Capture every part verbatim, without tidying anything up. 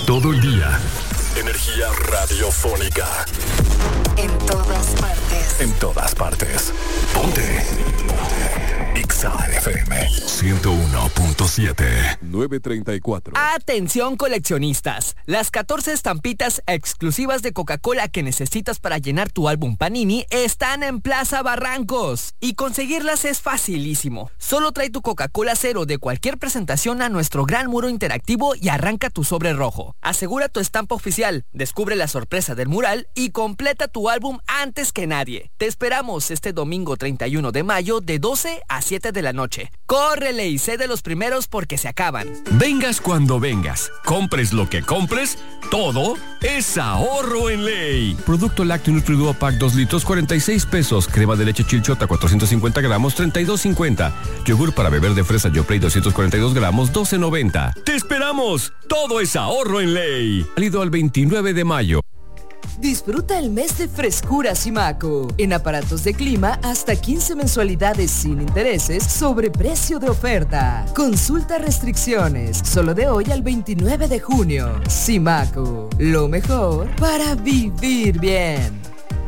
Todo el día. Energía radiofónica. En todas partes. En todas partes. Ponte. Ixa F M ciento uno punto siete. nueve treinta y cuatro. Atención coleccionistas. Las catorce estampitas exclusivas de Coca-Cola que necesitas para llenar tu álbum Panini están en Plaza Barrancos. Y conseguirlas es facilísimo. Solo trae tu Coca-Cola cero de cualquier presentación a nuestro gran muro interactivo y arranca tu sobre rojo. Asegura tu estampa oficial, descubre la sorpresa del mural y completa tu álbum antes que nadie. Te esperamos este domingo treinta y uno de mayo de doce a siete de la noche. ¡Córrele y sé de los primeros porque se acaban! Vengas cuando vengas, compres lo que compres, todo es ahorro en ley. Producto lácteo Nutriduo Pack dos litros, cuarenta y seis pesos. Crema de leche Chilchota cuatrocientos cincuenta gramos, treinta y dos cincuenta. Yogur para beber de fresa Yoplait doscientos cuarenta y dos gramos, doce noventa. ¡Te esperamos! Todo es ahorro en ley. Válido al veintinueve de mayo. Disfruta el mes de frescura Simaco. En aparatos de clima, hasta quince mensualidades sin intereses sobre precio de oferta. Consulta restricciones. Solo de hoy al veintinueve de junio. Simaco. Lo mejor para vivir bien.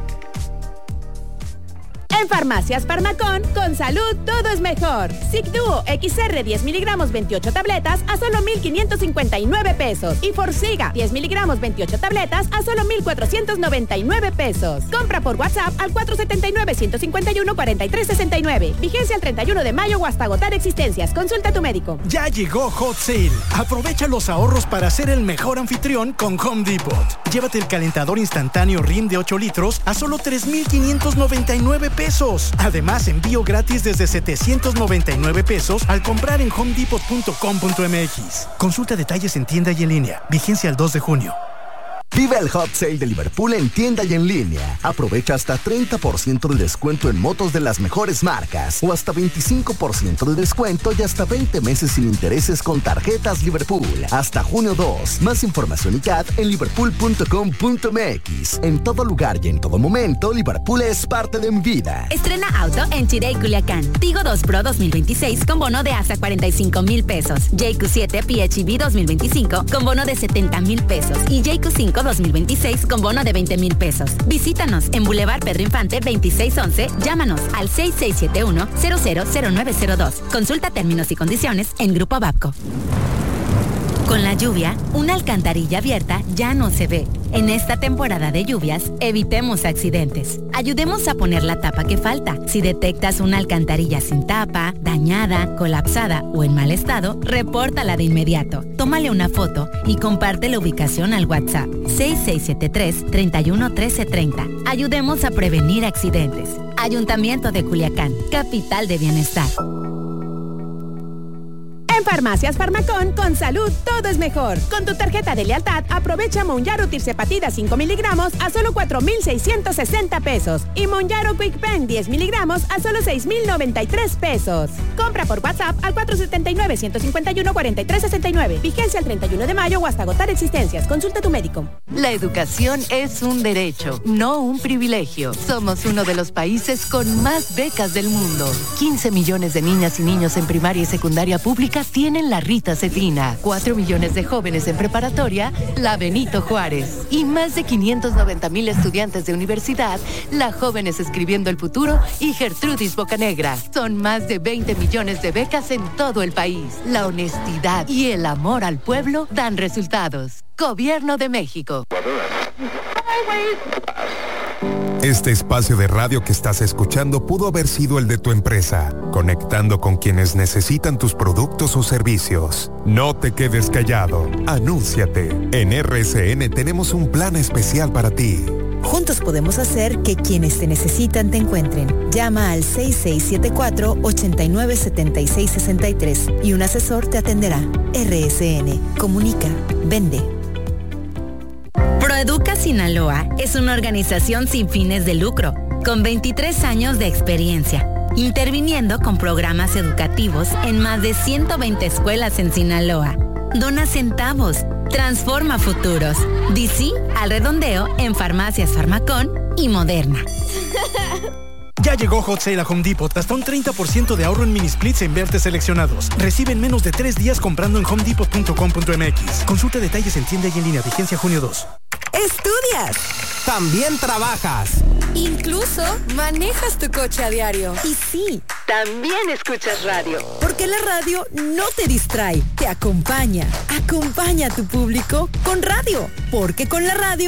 En Farmacias Farmacón, con salud todo es mejor. Zicduo X R diez miligramos veintiocho tabletas a solo mil quinientos cincuenta y nueve pesos. Y Forxiga diez miligramos veintiocho tabletas a solo mil cuatrocientos noventa y nueve pesos. Compra por WhatsApp al cuatro siete nueve, uno cinco uno, cuatro tres seis nueve. Vigencia el treinta y uno de mayo o hasta agotar existencias. Consulta a tu médico. Ya llegó Hot Sale. Aprovecha los ahorros para ser el mejor anfitrión con Home Depot. Llévate el calentador instantáneo R I M de ocho litros a solo tres mil quinientos noventa y nueve pesos. Además, envío gratis desde setecientos noventa y nueve pesos al comprar en home depot punto com punto m x. Consulta detalles en tienda y en línea. Vigencia el dos de junio. Vive el Hot Sale de Liverpool en tienda y en línea. Aprovecha hasta treinta por ciento de descuento en motos de las mejores marcas o hasta veinticinco por ciento de descuento y hasta veinte meses sin intereses con tarjetas Liverpool. Hasta junio dos. Más información y C A D en liverpool punto com punto m x. En todo lugar y en todo momento, Liverpool es parte de mi vida. Estrena auto en Chirey, Culiacán. Tigo dos Pro dos mil veintiséis con bono de hasta cuarenta y cinco mil pesos. J Q siete P H E V dos mil veinticinco con bono de setenta mil pesos. Y J Q cinco dos mil veintiséis con bono de veinte mil pesos. Visítanos en Boulevard Pedro Infante veintiséis once. Llámanos al seis seis siete uno, cero cero cero nueve cero dos. Consulta términos y condiciones en Grupo Babco. Con la lluvia, una alcantarilla abierta ya no se ve. En esta temporada de lluvias, evitemos accidentes. Ayudemos a poner la tapa que falta. Si detectas una alcantarilla sin tapa, dañada, colapsada o en mal estado, repórtala de inmediato. Tómale una foto y comparte la ubicación al WhatsApp seis seis siete tres, tres uno uno tres tres cero. Ayudemos a prevenir accidentes. Ayuntamiento de Culiacán, capital de bienestar. En Farmacias Farmacón, con salud todo es mejor. Con tu tarjeta de lealtad, aprovecha Monjaro Tirzepatida cinco miligramos a solo cuatro mil seiscientos sesenta pesos. Y Monjaro Quick Pen diez miligramos a solo seis mil noventa y tres pesos. Compra por WhatsApp al cuatro siete nueve, uno cinco uno, cuatro tres seis nueve. Vigencia el treinta y uno de mayo o hasta agotar existencias. Consulta a tu médico. La educación es un derecho, no un privilegio. Somos uno de los países con más becas del mundo. quince millones de niñas y niños en primaria y secundaria pública tienen la Rita Cefina, cuatro millones de jóvenes en preparatoria, la Benito Juárez, y más de quinientos noventa mil estudiantes de universidad, la Jóvenes Escribiendo el Futuro y Gertrudis Bocanegra. Son más de veinte millones de becas en todo el país. La honestidad y el amor al pueblo dan resultados. Gobierno de México. Este espacio de radio que estás escuchando pudo haber sido el de tu empresa, conectando con quienes necesitan tus productos o servicios. No te quedes callado, anúnciate. En R S N tenemos un plan especial para ti. Juntos podemos hacer que quienes te necesitan te encuentren. Llama al seis seis siete cuatro, ocho nueve siete seis seis tres y un asesor te atenderá. R S N. Comunica. Vende. Proeduca Sinaloa es una organización sin fines de lucro, con veintitrés años de experiencia, interviniendo con programas educativos en más de ciento veinte escuelas en Sinaloa. Dona centavos, transforma futuros. Di sí al redondeo en Farmacias Farmacón y Moderna. Ya llegó Hot Sale a Home Depot. Hasta un treinta por ciento de ahorro en mini splits e invertes seleccionados. Recibe en menos de tres días comprando en home depot punto com punto m x. Consulta detalles en tienda y en línea. Vigencia junio dos. ¿Estudias? ¿También trabajas? Incluso manejas tu coche a diario. Y sí, también escuchas radio. Porque la radio no te distrae, te acompaña. Acompaña a tu público con radio. Porque con la radio